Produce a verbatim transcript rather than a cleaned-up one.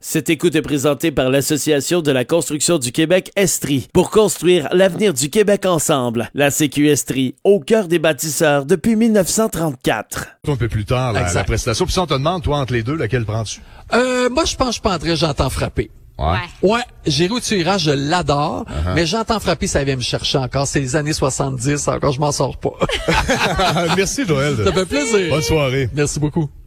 Cette écoute est présentée par l'Association de la construction du Québec Estrie pour construire l'avenir du Québec ensemble. La C Q Estrie, au cœur des bâtisseurs depuis mille neuf cent trente-quatre. Un peu plus tard, la, la prestation. Puis si on te demande, toi, entre les deux, laquelle prends-tu? Euh, moi, je pense que je prendrais J'entends frapper. Ouais. Ouais, Giroud tu iras, je l'adore, Uh-huh. mais J'entends frapper, ça vient me chercher encore. C'est les années soixante-dix, encore, je m'en sors pas. Merci, Joël. Ça fait plaisir. Bonne soirée. Merci beaucoup.